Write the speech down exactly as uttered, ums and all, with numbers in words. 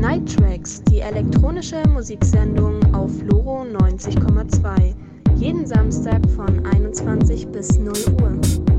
Night Tracks, die elektronische Musiksendung auf Loro neunzig Komma zwei. Jeden Samstag von einundzwanzig bis null Uhr.